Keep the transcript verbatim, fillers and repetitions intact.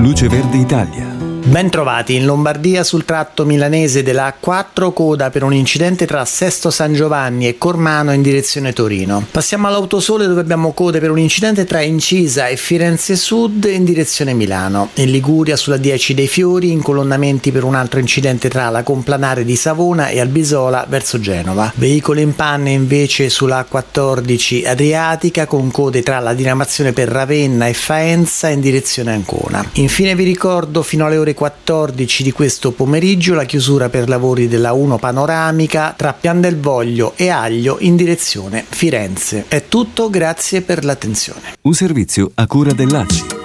Luce Verde Italia. Ben trovati in Lombardia sul tratto milanese della A quattro, coda per un incidente tra Sesto San Giovanni e Cormano in direzione Torino. Passiamo all'Autosole, dove abbiamo code per un incidente tra Incisa e Firenze Sud in direzione Milano. In Liguria sulla dieci dei Fiori incolonnamenti per un altro incidente tra la Complanare di Savona e Albisola verso Genova. Veicoli in panne invece sulla A quattordici Adriatica con code tra la diramazione per Ravenna e Faenza in direzione Ancona. Infine vi ricordo fino alle ore quattordici di questo pomeriggio la chiusura per lavori della uno panoramica tra Pian del Voglio e Aglio in direzione Firenze. È tutto, grazie per l'attenzione. Un servizio a cura dell'A C I.